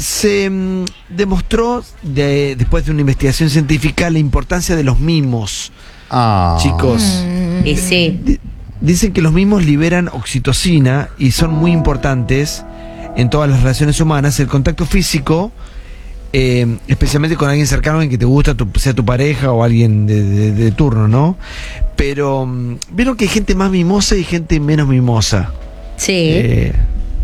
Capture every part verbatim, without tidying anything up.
Se mm, demostró, de, después de una investigación científica, la importancia de los mimos. Ah. Chicos. Mm. Y sí. Di- dicen que los mimos liberan oxitocina y son muy importantes en todas las relaciones humanas. El contacto físico, eh, especialmente con alguien cercano, alguien que te gusta, tu, sea tu pareja o alguien de, de- de turno, ¿no? Pero mm, vieron que hay gente más mimosa y gente menos mimosa. Sí. Eh,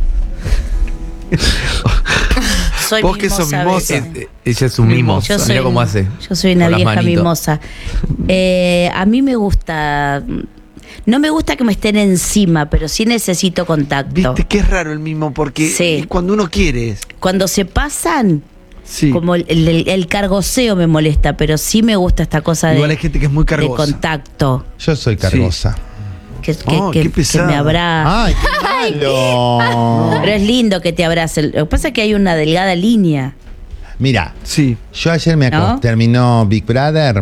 Soy vos que sos mimosa a mimosa. veces. Eh, Ella es un mimo. Yo soy, Mira cómo hace. Yo soy una Con las vieja manitos. mimosa. Eh, a mí me gusta. No me gusta que me estén encima, pero sí necesito contacto. Viste que es raro el mimo porque Sí. es cuando uno quiere. Cuando se pasan, Sí. como el, el, el cargoseo me molesta, pero sí me gusta esta cosa Igual de, hay gente que es muy de cargosa. contacto. Yo soy cargosa. Que, que, Oh, que- qué que pesado. me abraza. Ay, qué malo. Pero es lindo que te abracen. Lo que pasa es que hay una delgada línea. Mira, Sí. yo ayer me acosté, ¿No? terminó Big Brother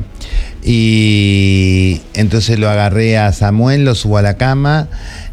y entonces lo agarré a Samuel, lo subo a la cama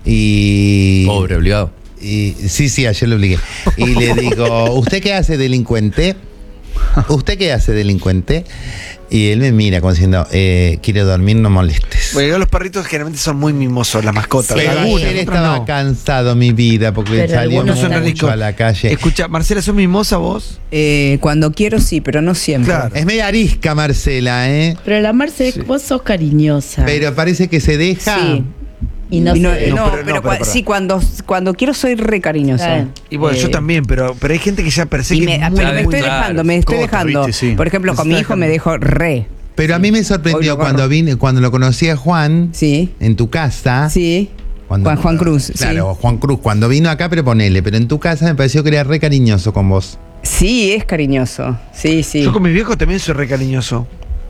y... Pobre, obligado. y sí, sí, ayer lo obligué. Y le digo, ¿usted qué hace, delincuente? ¿Usted qué hace, delincuente? Y él me mira como diciendo, eh, quiero dormir, no molestes. Bueno, los perritos generalmente son muy mimosos, las mascotas. Sí. Pero Algunas, ayer otras estaba no. cansado mi vida porque Pero salíamos algunos son mucho ricos. a la calle. Escucha, Marcela, ¿sos mimosa vos? Eh, cuando quiero sí, pero no siempre. Claro. Es media arisca, Marcela, ¿eh? Pero la Marce, Sí. vos sos cariñosa. Pero parece que se deja. Sí. Y no, Y no, sé. no, No, pero- pero, no, cua- pero para. sí, cuando, cuando quiero soy re cariñosa. Claro. Y bueno, yo Eh, también, pero, pero hay gente que ya persigue. y me, muy, pero muy me estoy claro. dejando, me estoy Coto, dejando. viste, sí. Por ejemplo, con Me mi está hijo me dejando. dejo re. Pero a mí me Hoy sorprendió lo cuando agarro. vine, cuando lo conocí a Juan Sí, en tu casa. sí. Cuando- Juan, Juan Cruz. Claro, Juan Cruz. Cuando vino acá, pero ponele. Pero en tu casa me pareció que era re cariñoso con vos. Sí. Sí, es cariñoso. Sí, sí. Yo con mis viejos también soy re cariñoso.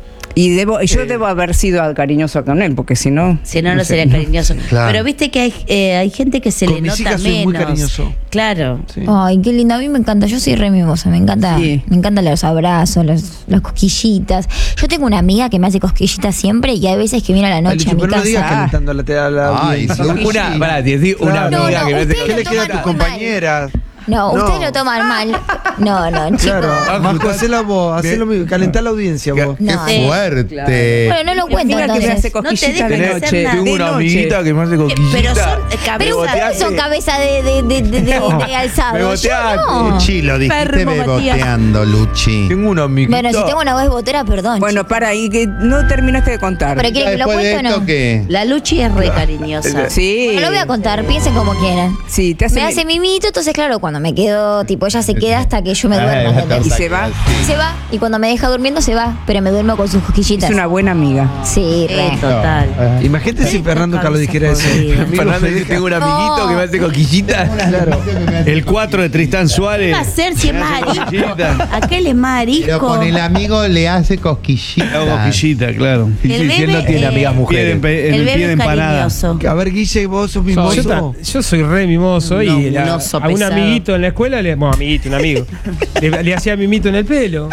Y debo, y yo debo haber sido cariñoso con él, porque si no. Si no, no sé. sería cariñoso. Claro. Pero viste que hay, eh, hay gente que se Con le mis nota hijas soy menos. muy cariñoso. Claro. Sí. Ay, qué lindo. A mí me encanta. Yo soy re mimosa. Me encanta. Sí. Me encantan los abrazos, los- las cosquillitas. Yo tengo una amiga que me hace cosquillitas siempre y hay veces que viene a la Ay, noche Luchi, a mi pero no digas casa. calentando la, a la Ay, audiencia. Luchi. Una, pará, te digo, una Claro. amiga No, que no, me hace ustedes ¿Qué le lo queda a toman tus muy mal. compañeras? No, No. ustedes lo toman mal. No, no, chicos. Claro, Marco, hacela vos, hacelo mismo, calentá la audiencia vos. No. ¡Qué fuerte! Bueno, no lo cuento Amiga que me hace entonces. cosquillitas dejen de hacer noche. nada. Tengo De una noche. amiguita que me hace cosquillita. Pero son eh, Pero cabezas. ustedes son cabeza de, de, de, de, de, de alzado. Me Yo boteaste. no. Luchi, lo dijiste Enfermo, Matías. beboteando, Luchi. Tengo una amiguita. Bueno, si tengo una voz botera, perdón. Bueno, para, y que no terminaste de contar. Pero ¿quieren que lo Después de cuente o esto, no? ¿qué? La Luchi es re cariñosa. Sí. Bueno, lo voy a contar, piensen como quieran. Sí, te hace. Me hace mimito, entonces claro, cuando me quedo, tipo, ella se queda hasta que yo me duermo. Ah, ¿entendés? Y se va. Y se va, y cuando me deja durmiendo se va, pero me duermo con sus cosquillitas. Es una buena amiga. Sí, Sí, re. total. Imagínate si Fernando Carlos dijera eso. Podrida. Amigo, Fernando me dice, deja- tengo un amiguito que me hace cosquillita. Claro. El cuatro de Tristán ¿Qué Suárez. va a hacer si es más arisco? cosquillita. Aquel es más Pero arisco. con el amigo le hace cosquillitas. Hago cosquillita, claro. Y El sí, si él bebé, no tiene eh, amigas Pie de mujeres. empe- en El el pie bebé de es empanada. cariñoso. A ver, Guille, vos sos Yo, mimoso. ta- yo soy re mimoso y No, la- un oso a un pesado. amiguito en la escuela, le, bueno, amiguito, un amigo, le, le hacía mimito en el pelo.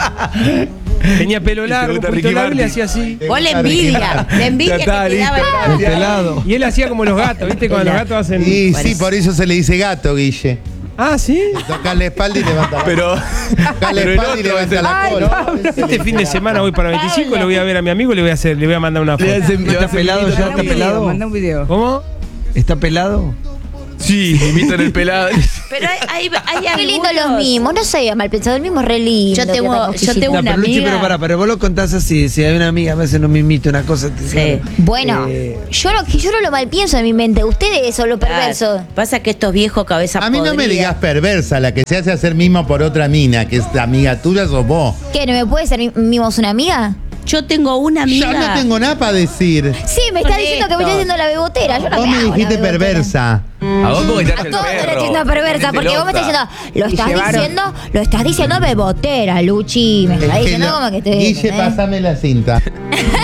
Tenía pelo largo, gusta un Ricky poquito largo y le Martin. hacía así. Vos le envidia. Le envidia Ya está, que te daba listo. el- El pelado. Y él hacía como los gatos, ¿viste? Cuando los gatos hacen. Y sí, por eso se le dice gato, Guille. Ah, ¿sí? Toca la espalda y levanta la Pero. Toca la pero el espalda y otro levanta es la el- cola. Este fin de semana voy para veinticinco, lo voy a ver a mi amigo y le voy a hacer, le voy a mandar una Le foto. hacen- le ¿Está hacen pelado mimito ya? en ¿Está el Manda un pelado? video, manda un video. ¿Cómo? ¿Está pelado? Sí, mimito en el pelado. Pero hay, hay, hay Qué lindo algunos- los mimos, no sé, mal pensado, el mimo es re lindo. Yo tengo- que da yo cosquillitas. tengo No, una pero Luchi, amiga- pero para, pero vos lo contás así, si hay una amiga, me hace un mimito, una cosa. Sí. Bueno, Eh, yo no, yo no lo mal pienso en mi mente, ustedes son lo perverso. Claro. Pasa que estos viejos cabezas A mí no me podridas- digas perversa, la que se hace hacer mismo por otra mina, que es la amiga tuya, sos vos. ¿Qué, no me puede ser mi- mimos una amiga? Yo tengo una amiga. Yo no tengo nada para decir. Sí, me está Con diciendo que me esto. está haciendo la bebotera. Yo no Vos me me hago la dijiste bebotera. perversa. A vos porque te hace A el todos le perro. estoy diciendo perversa, porque vos me estás diciendo, lo Y estás llevaron- diciendo, lo estás diciendo bebotera, Luchi. Me Es está que diciendo lo- como que te. Guille, ¿entendés? pásame la cinta.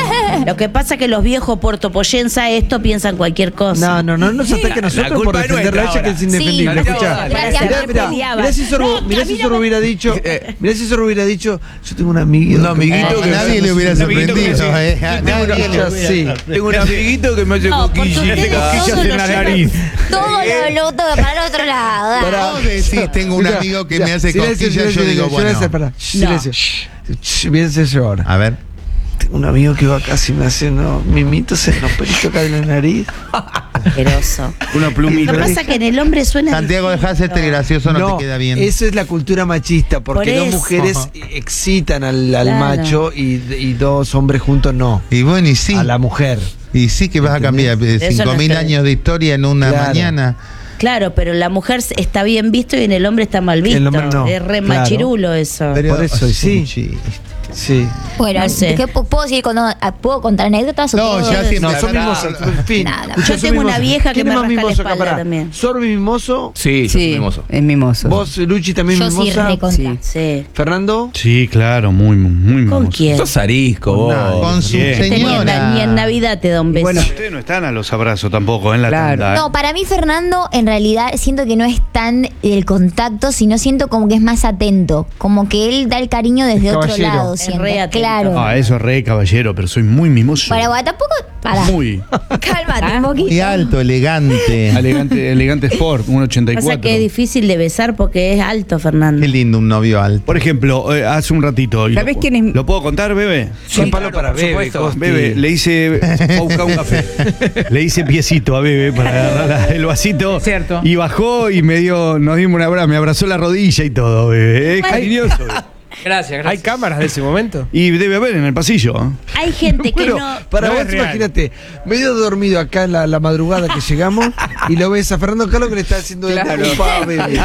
Lo que pasa es que los viejos puertopoyenses esto piensan cualquier cosa. No, no, no nos ataque a nosotros culpa por es defenderla a nuestra ella que es Sí, indefendible. Santiago, Escuchá, dale. Gracias, mirá, me mirá, peleaba. mirá si Sorbo, No, mirá que a si mí no Sorbo me- hubiera dicho, mirá si Sorbo hubiera dicho, yo tengo un amigo. Un amiguito A que nadie le hubiera un amiguito que sorprendido, me- eh. A Tengo nadie una- le- Sí. Tengo un amiguito que me hace No, porque cosquillas. ustedes Cosquillas todos en lo la llevan- nariz. Todo lo, lo todo para el otro lado. dale. Pará. Vos decís, tengo un Mirá, amigo que mirá, me hace silencio, cosquillas, silencio, yo digo, silencio, silencio, bueno. pará, silencio. Shh, Piense ahora. A ver. Tengo un amigo que va casi me hace unos mimitos en los pelitos acá de la nariz. Asqueroso. Una Lo plumita. que pasa es que en el hombre suena. Santiago, dejá de hacerte gracioso, no, te queda bien. Eso es la cultura machista, porque Por dos eso. mujeres excitan al, al Claro. macho y, y dos hombres juntos no. Y bueno, y sí. A la mujer. Y sí que vas a cambiar Eso cinco no mil está bien. años de historia en una Claro. mañana. Claro, pero la mujer está bien visto y en el hombre está mal visto. El hombre no, Es re claro. machirulo eso. Por eso, sí. sí. Sí. Bueno, No sé. ¿qué pu- ¿puedo seguir con, ¿puedo contar anécdotas? o No, puedo- ya siempre- No, Claro, son claro. mimosos. En fin. Nada. Escuchá, Yo sos tengo una mimoso. vieja que ¿Quién me es más rasca la mimoso acá? espalda Pará. también. Sorbi mimoso. Sí, Sí, mimoso. es mimoso. Vos, Luchi, también Yo sí, mimosa. recontra. Sí. Sí. Fernando. Sí, claro, muy, muy ¿Con mimoso. quién? Sos arisco, vos. Con su Bien. Este, ni, en, señora. ni en Navidad te da un beso. Bueno, Ustedes no están a los abrazos tampoco en la Claro. tanda, ¿eh? No, para mí Fernando en realidad siento que no es tan el contacto, sino siento como que es más atento, como que él da el cariño desde Es otro caballero. lado, Es siento. re atento. Claro. Ah, eso es re caballero, pero soy muy mimoso. Para vos tampoco, para. Muy Cálmate un poquito. Y alto, elegante. elegante, elegante sport, un ochenta y Pasa cuatro. que es difícil de besar porque es alto, Fernando. Qué lindo un novio alto. Por ejemplo, eh, hace un ratito. y ¿Sabés lo- quién es? ¿Lo puedo contar, bebé? Son palo para por bebé, supuesto. Costi. Bebe, le hice. Fue a buscar un café. Le hice piecito a Bebe para agarrar la- el vasito. Cierto. Y bajó y me dio, nos dimos un abrazo, me abrazó la rodilla y todo, Bebe. Es cariñoso. Bebe. Gracias, ¿Hay gracias. cámaras de ese momento? Y debe haber en el pasillo. ¿eh? Hay gente que Bueno, no. para No vos, es real. imagínate, medio dormido acá en la, la madrugada que llegamos y lo ves a Fernando Carlos que le está haciendo de Claro. culpa a bebé.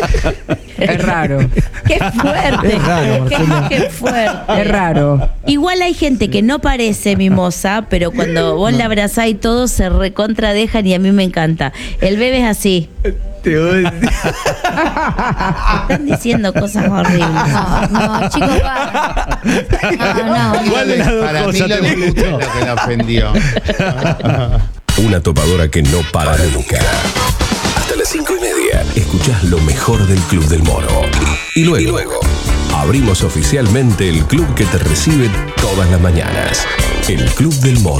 es raro. Qué fuerte. Es raro, qué, Marcela. qué fuerte. Es raro. Igual hay gente que no parece mimosa, pero cuando vos la abrazás y todo se recontra dejan y a mí me encanta. El bebé es así. Te odio. Están diciendo cosas horribles. No, no, chicos, va. No, no. ¿Cuál de las dos Para mí cosas lo te de Luchi molestó? es lo que la ofendió. Una topadora que no para nunca. Hasta las cinco y media. Escuchás lo mejor del Club del Moro. Y luego, y luego abrimos oficialmente el club que te recibe todas las mañanas. El Club del Moro.